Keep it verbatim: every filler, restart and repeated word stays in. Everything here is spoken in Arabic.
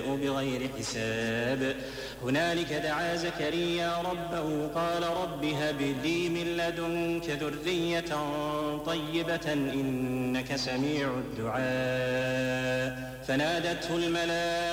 الرزق بغير حساب هنالك دعا زكريا ربه قال رب هب لي من لدنك ذرية طيبة إنك سميع الدعاء فنادته الملائكة